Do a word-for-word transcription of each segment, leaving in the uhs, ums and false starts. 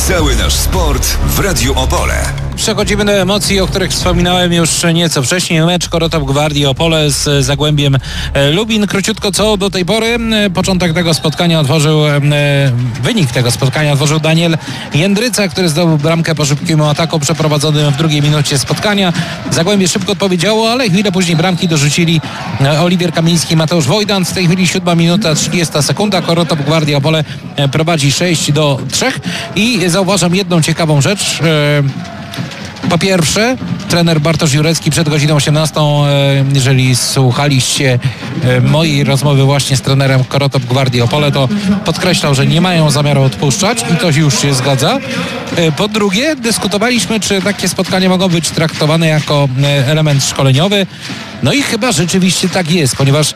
Cały nasz sport w Radiu Opole. Przechodzimy do emocji, o których wspominałem już nieco wcześniej. Mecz Korotop Gwardii Opole z Zagłębiem Lubin. Króciutko co do tej pory. Początek tego spotkania otworzył, wynik tego spotkania otworzył Daniel Jędryca, który zdobył bramkę po szybkim ataku przeprowadzonym w drugiej minucie spotkania. Zagłębie szybko odpowiedziało, ale chwilę później bramki dorzucili Oliwier Kamiński i Mateusz Wojdan. W tej chwili siódma minuta, trzydziesta sekunda. Korotop Gwardii Opole prowadzi sześć do trzech i zauważam jedną ciekawą rzecz. Po pierwsze, trener Bartosz Jurecki przed godziną osiemnastą, jeżeli słuchaliście mojej rozmowy właśnie z trenerem Korotop Gwardii Opole, to podkreślał, że nie mają zamiaru odpuszczać i to już się zgadza. Po drugie, dyskutowaliśmy, czy takie spotkania mogą być traktowane jako element szkoleniowy. No i chyba rzeczywiście tak jest, ponieważ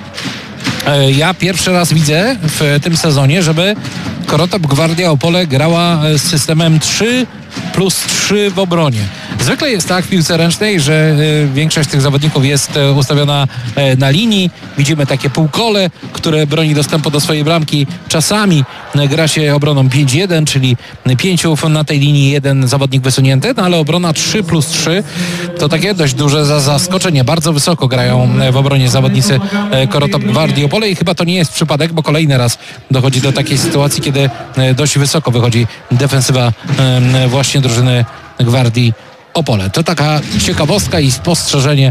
ja pierwszy raz widzę w tym sezonie, żeby Korotop Gwardii Opole grała z systemem trzy plus trzy w obronie. Zwykle jest tak w piłce ręcznej, że większość tych zawodników jest ustawiona na linii. Widzimy takie półkole, które broni dostępu do swojej bramki. Czasami gra się obroną pięć jeden, czyli pięciu na tej linii, jeden zawodnik wysunięty, no ale obrona trzy plus trzy to takie dość duże zaskoczenie. Bardzo wysoko grają w obronie zawodnicy Korotop Gwardii Opole i chyba to nie jest przypadek, bo kolejny raz dochodzi do takiej sytuacji, kiedy dość wysoko wychodzi defensywa właśnie drużyny Gwardii Opole. To taka ciekawostka i spostrzeżenie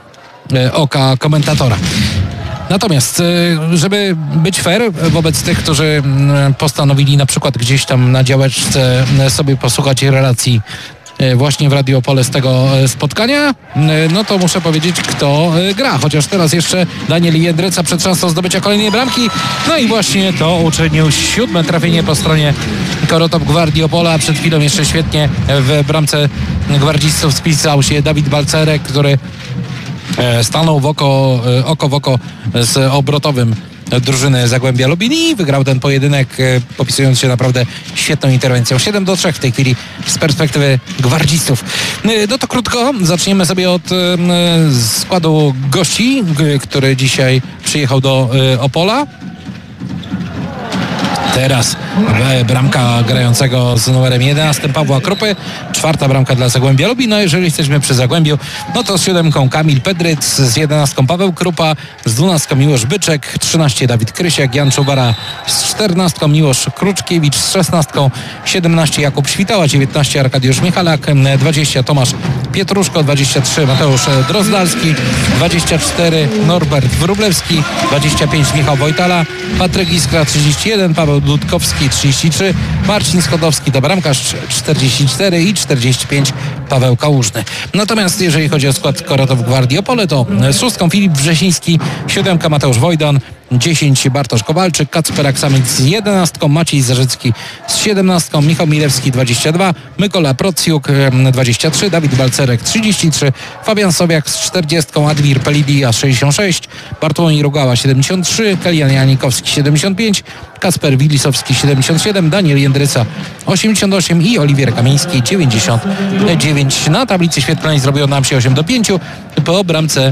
oka komentatora. Natomiast, żeby być fair wobec tych, którzy postanowili na przykład gdzieś tam na działeczce sobie posłuchać relacji właśnie w Radiu Opole z tego spotkania, no to muszę powiedzieć, kto gra. Chociaż teraz jeszcze Daniel Jędryca przed szansą zdobycia kolejnej bramki. No i właśnie to uczynił siódme trafienie po stronie Korotop Gwardii Opole, a przed chwilą jeszcze świetnie w bramce gwardzistów spisał się Dawid Balcerek, który stanął w oko, oko w oko z obrotowym drużyny Zagłębia Lubin i wygrał ten pojedynek, popisując się naprawdę świetną interwencją. siedem do trzech w tej chwili z perspektywy gwardzistów. No to krótko, zaczniemy sobie od składu gości, który dzisiaj przyjechał do Opola. Teraz bramka grającego z numerem jedenastym Pawła Krupy. Czwarta bramka dla Zagłębia Lubin. No jeżeli jesteśmy przy Zagłębiu, no to z siódemką Kamil Pedryc, z jedenastką Paweł Krupa, z dwunastką Miłosz Byczek, trzynaście Dawid Krysiak, Jan Czubara, z czternastką Miłosz Kruczkiewicz, z szesnastką siedemnaście Jakub Świtała, dziewiętnaście Arkadiusz Michalak, dwadzieścia Tomasz Pietruszko, dwadzieścia trzy Mateusz Drozdalski, dwadzieścia cztery Norbert Wróblewski, dwadzieścia pięć Michał Wojtala, Patryk Iskra trzydzieści jeden, Paweł Dudkowski trzydzieści trzy, Marcin Skodowski to bramkarz czterdzieści cztery i czterdzieści pięć Paweł Kałużny. Natomiast jeżeli chodzi o skład Korotop Gwardii Opole, to z szóstką Filip Wrzesiński, siódemka Mateusz Wojdan, dziesięć Bartosz Kowalczyk, Kacper Aksamit z jedenastką, Maciej Zarzycki z siedemnastką, Michał Milewski dwadzieścia dwa, Mykola Procjuk dwadzieścia trzy, Dawid Balcerek trzydzieści trzy, Fabian Sowiak z czterdziestką, Admir Pelidia sześćdziesiąt sześć, Bartłomiej Rugała siedemdziesiąt trzy, Kelian Janikowski siedemdziesiąt pięć, Kasper Wilisowski siedemdziesiąt siedem, Daniel Jędryca osiemdziesiąt osiem i Oliwier Kamiński dziewięćdziesiąt dziewięć. Na tablicy świetlnej zrobiło nam się osiem do pięciu po bramce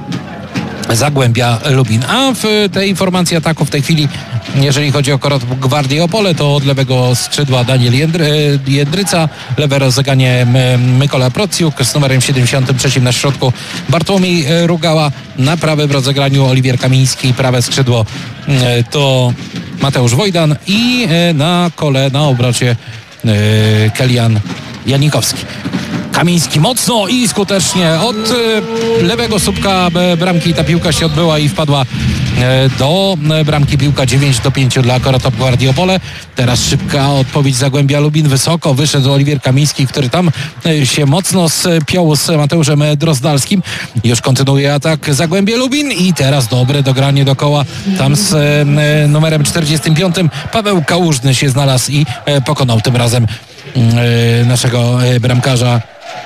Zagłębia Lubin. A w tej formacji ataku w tej chwili, jeżeli chodzi o Korotop Gwardii Opole, to od lewego skrzydła Daniel Jędry, Jędryca, lewe rozegranie Mykola Procjuk, z numerem siedemdziesiątym trzecim na środku Bartłomiej Rugała, na prawym rozegraniu Oliwier Kamiński, prawe skrzydło to Mateusz Wojdan i na kole, na obrocie Kelian Janikowski. Kamiński mocno i skutecznie od lewego słupka bramki ta piłka się odbyła i wpadła do bramki. Piłka dziewięć do pięciu dla Korotop Gwardii Opole. Teraz szybka odpowiedź Zagłębia Lubin. Wysoko wyszedł Oliwier Kamiński, który tam się mocno spiął z Mateuszem Drozdalskim. Już kontynuuje atak Zagłębia Lubin i teraz dobre dogranie do koła. Tam z numerem czterdziestym piątym Paweł Kałużny się znalazł i pokonał tym razem naszego bramkarza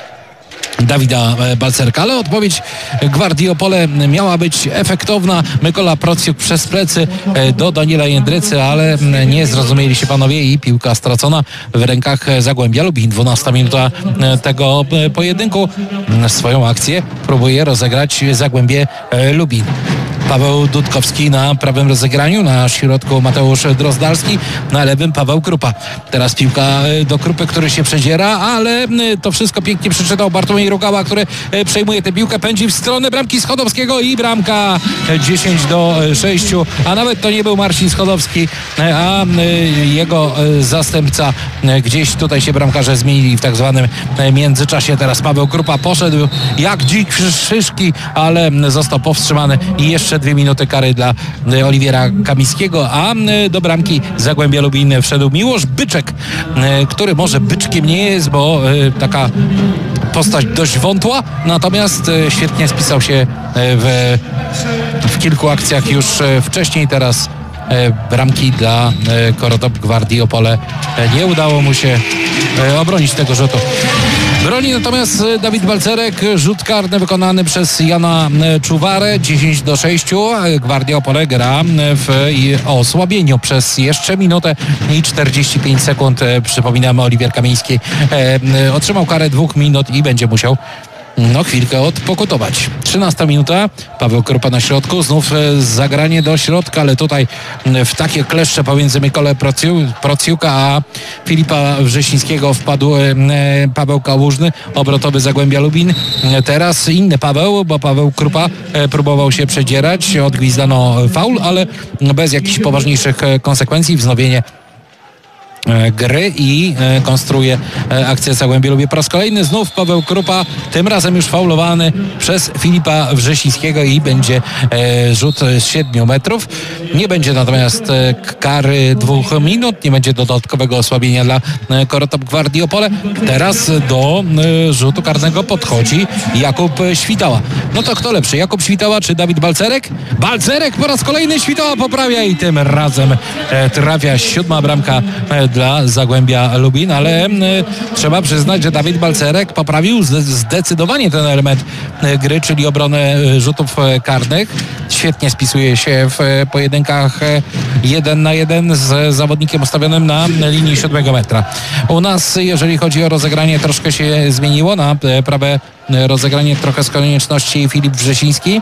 Dawida Balcerka, ale odpowiedź Gwardii Opole miała być efektowna. Mykola Procjuk przez plecy do Daniela Jędrycy, ale nie zrozumieli się panowie i piłka stracona w rękach Zagłębia Lubin. dwunasta minuta tego pojedynku. Swoją akcję próbuje rozegrać Zagłębie Lubin. Paweł Dudkowski na prawym rozegraniu, na środku Mateusz Drozdalski, na lewym Paweł Krupa. Teraz piłka do Krupy, który się przedziera, ale to wszystko pięknie przeczytał Bartłomiej Rugała, który przejmuje tę piłkę, pędzi w stronę bramki Schodowskiego i bramka dziesięć do sześciu, a nawet to nie był Marcin Schodowski, a jego zastępca. Gdzieś tutaj się bramkarze zmienili w tak zwanym międzyczasie. Teraz Paweł Krupa poszedł jak dzik szyszki, ale został powstrzymany i jeszcze dwie minuty kary dla Oliwiera Kamińskiego, a do bramki Zagłębia Lubin wszedł Miłosz Byczek, który może byczkiem nie jest, bo taka postać dość wątła, natomiast świetnie spisał się w, w kilku akcjach już wcześniej. Teraz bramki dla Korotop Gwardii Opole nie udało mu się obronić tego rzutu. Broni natomiast Dawid Balcerek, rzut karny wykonany przez Jana Czuwarę, dziesięć do sześciu. Gwardia Opole gra w osłabieniu przez jeszcze minutę i czterdzieści pięć sekund. Przypominam, Oliwier Kamiński otrzymał karę dwóch minut i będzie musiał no chwilkę odpokutować. trzynasta minuta, Paweł Krupa na środku, znów zagranie do środka, ale tutaj w takie kleszcze pomiędzy Mykolę Prociuka a Filipa Wrzesińskiego wpadł Paweł Kałużny, obrotowy Zagłębia Lubin. Teraz inny Paweł, bo Paweł Krupa próbował się przedzierać, odgwizdano faul, ale bez jakichś poważniejszych konsekwencji. Wznowienie gry i konstruuje akcję Zagłębie Lubin. Po raz kolejny znów Paweł Krupa, tym razem już faulowany przez Filipa Wrzesińskiego i będzie rzut z siedmiu metrów. Nie będzie natomiast kary dwóch minut, nie będzie dodatkowego osłabienia dla Korotop Gwardii Opole. Teraz do rzutu karnego podchodzi Jakub Świtała. No to kto lepszy, Jakub Świtała czy Dawid Balcerek? Balcerek po raz kolejny, Świtała poprawia i tym razem trafia siódma bramka dla Zagłębia Lubin, ale y, trzeba przyznać, że Dawid Balcerek poprawił zdecydowanie ten element y, gry, czyli obronę y, rzutów y, karnych. Świetnie spisuje się w y, pojedynkach y, jeden na jeden z zawodnikiem ustawionym na linii siódmego metra. U nas, jeżeli chodzi o rozegranie, troszkę się zmieniło. Na y, prawe y, rozegranie trochę z konieczności Filip Wrzesiński.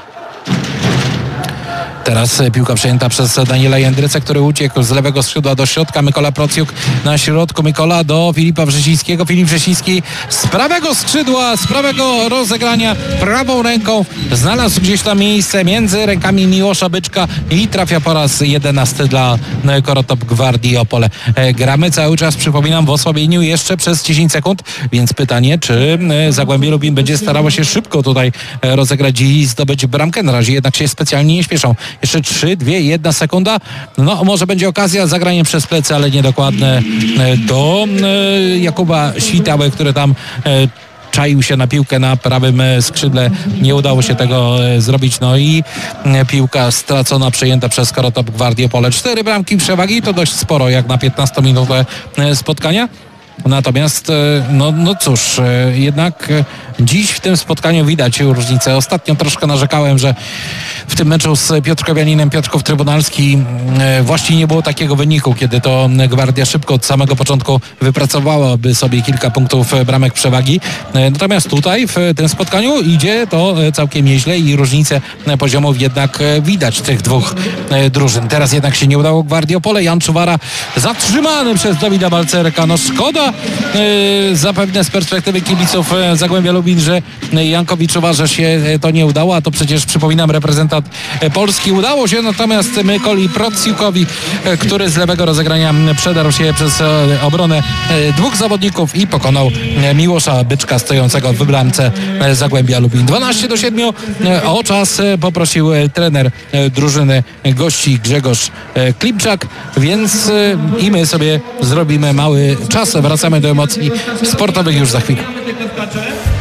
Teraz piłka przejęta przez Daniela Jędrycę, który uciekł z lewego skrzydła do środka. Mykola Prociuk na środku. Mykola do Filipa Wrzesińskiego. Filip Wrzesiński z prawego skrzydła, z prawego rozegrania, prawą ręką znalazł gdzieś tam miejsce między rękami Miłosza Byczka i trafia po raz jedenasty dla Korotop Gwardii Opole. Gramy cały czas, przypominam, w osłabieniu jeszcze przez dziesięć sekund, więc pytanie, czy Zagłębie Lubin będzie starało się szybko tutaj rozegrać i zdobyć bramkę. Na razie jednak się specjalnie nie śpieszą. Jeszcze trzy, dwie, jedna sekunda. No może będzie okazja, zagranie przez plecy, ale niedokładne do Jakuba Świtały, który tam czaił się na piłkę na prawym skrzydle. Nie udało się tego zrobić. No i piłka stracona, przejęta przez Korotop Gwardii Opole. Cztery bramki przewagi to dość sporo jak na piętnastominutę spotkania. Natomiast, no, no cóż, jednak dziś w tym spotkaniu widać różnicę. Ostatnio troszkę narzekałem, że w tym meczu z Piotrkowianinem Piotrków Trybunalski właśnie nie było takiego wyniku, kiedy to Gwardia szybko od samego początku wypracowałaby sobie kilka punktów bramek przewagi. Natomiast tutaj w tym spotkaniu idzie to całkiem nieźle i różnicę poziomów jednak widać tych dwóch drużyn. Teraz jednak się nie udało Gwardii Opole. Jan Czuwara zatrzymany przez Dawida Balcerka. No szkoda zapewne z perspektywy kibiców Zagłębia Lubin, że Jankowi Czuwarze się to nie udało, a to przecież, przypominam, reprezentant Polski. Udało się natomiast Mykoli Prociukowi, który z lewego rozegrania przedarł się przez obronę dwóch zawodników i pokonał Miłosza Byczka stojącego w bramce Zagłębia Lubin. dwanaście do siedmiu. O czas poprosił trener drużyny gości Grzegorz Klipczak, więc i my sobie zrobimy mały czas. Wracamy do emocji sportowych już za chwilę.